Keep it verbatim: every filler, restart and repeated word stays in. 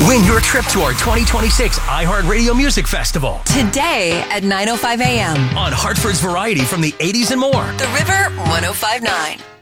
Win your trip to our twenty twenty-six iHeartRadio Music Festival. Today at nine oh five a.m. on Hartford's Variety from the eighties and more. The River one oh five point nine.